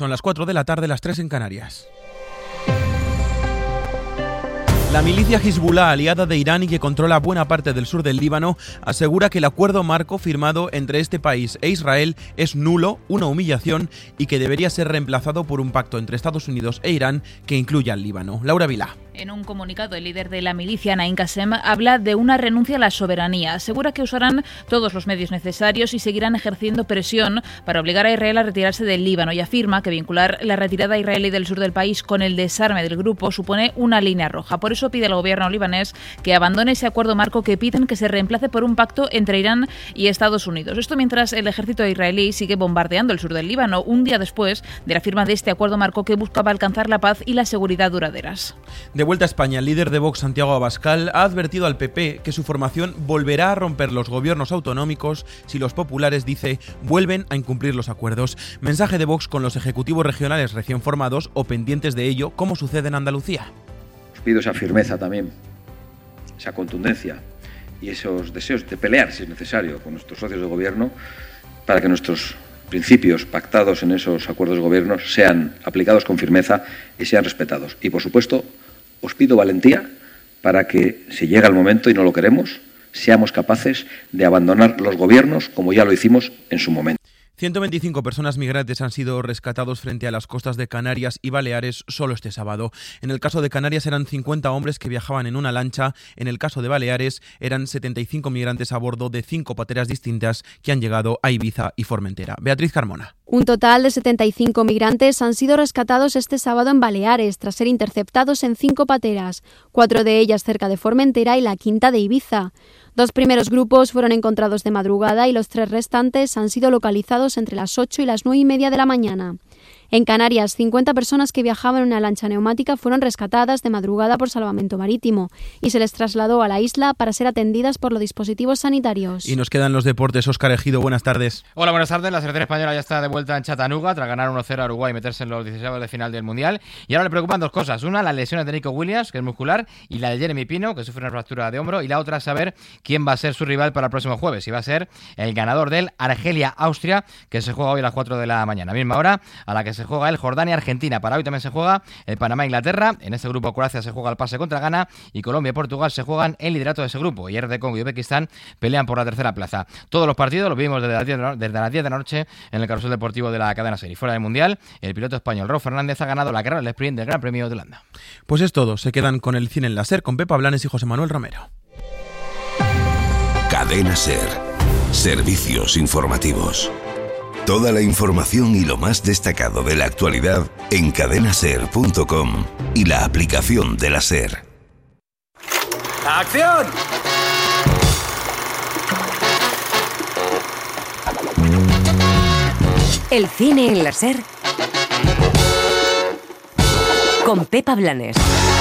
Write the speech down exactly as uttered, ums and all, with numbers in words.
Son las cuatro de la tarde, las tres en Canarias. La milicia Hezbollah, aliada de Irán y que controla buena parte del sur del Líbano, asegura que el acuerdo marco firmado entre este país e Israel es nulo, una humillación y que debería ser reemplazado por un pacto entre Estados Unidos e Irán que incluya al Líbano. Laura Vilá. En un comunicado, el líder de la milicia, Naim Qassem, habla de una renuncia a la soberanía. Asegura que usarán todos los medios necesarios y seguirán ejerciendo presión para obligar a Israel a retirarse del Líbano y afirma que vincular la retirada israelí del sur del país con el desarme del grupo supone una línea roja. Por eso pide al gobierno libanés que abandone ese acuerdo marco que piden que se reemplace por un pacto entre Irán y Estados Unidos. Esto mientras el ejército israelí sigue bombardeando el sur del Líbano, un día después de la firma de este acuerdo marco que buscaba alcanzar la paz y la seguridad duraderas. De vuelta a España, el líder de Vox, Santiago Abascal, ha advertido al P P que su formación volverá a romper los gobiernos autonómicos si los populares, dice, vuelven a incumplir los acuerdos. Mensaje de Vox con los ejecutivos regionales recién formados o pendientes de ello, como sucede en Andalucía. Os pido esa firmeza también, esa contundencia y esos deseos de pelear, si es necesario, con nuestros socios de gobierno para que nuestros principios pactados en esos acuerdos de gobierno sean aplicados con firmeza y sean respetados. Y, por supuesto, os pido valentía para que, si llega el momento y no lo queremos, seamos capaces de abandonar los gobiernos como ya lo hicimos en su momento. ciento veinticinco personas migrantes han sido rescatados frente a las costas de Canarias y Baleares solo este sábado. En el caso de Canarias eran cincuenta hombres que viajaban en una lancha. En el caso de Baleares eran setenta y cinco migrantes a bordo de cinco pateras distintas que han llegado a Ibiza y Formentera. Beatriz Carmona. Un total de setenta y cinco migrantes han sido rescatados este sábado en Baleares tras ser interceptados en cinco pateras, cuatro de ellas cerca de Formentera y la quinta de Ibiza. Dos primeros grupos fueron encontrados de madrugada y los tres restantes han sido localizados entre las ocho y las nueve y media de la mañana. En Canarias, cincuenta personas que viajaban en una lancha neumática fueron rescatadas de madrugada por Salvamento Marítimo y se les trasladó a la isla para ser atendidas por los dispositivos sanitarios. Y nos quedan los deportes. Óscar Ejido, buenas tardes. Hola, buenas tardes. La selección española ya está de vuelta en Chattanooga tras ganar uno cero a Uruguay y meterse en los dieciséis de final del Mundial. Y ahora le preocupan dos cosas. Una, las lesiones de Nico Williams, que es muscular, y la de Jeremy Pino, que sufre una fractura de hombro. Y la otra, saber quién va a ser su rival para el próximo jueves. Si va a ser el ganador del Argelia-Austria, que se juega hoy a las cuatro de la mañana. Misma hora a la que se juega el Jordania-Argentina. Para hoy también se juega el Panamá-Inglaterra. En este grupo Croacia se juega el pase contra Ghana y Colombia y Portugal se juegan el liderato de ese grupo. Y R D Congo y Uzbekistán pelean por la tercera plaza. Todos los partidos los vimos desde las diez de la, desde las diez de la noche en el carrusel deportivo de la cadena SER. Y fuera del Mundial, el piloto español Raúl Fernández ha ganado la carrera del sprint del Gran Premio de Holanda. Pues es todo. Se quedan con el cine en la SER con Pepa Blanes y José Manuel Romero. Cadena SER. Servicios informativos. Toda la información y lo más destacado de la actualidad en cadena ser punto com y la aplicación de la SER. ¡Acción! El cine en la SER con Pepa Blanes.